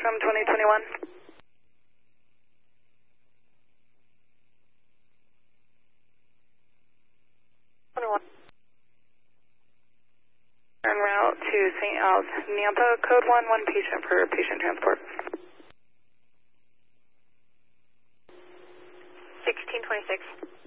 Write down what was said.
from 2021. 21. En route to St. Al's, Nampa, code 1 patient for patient transport. 1626.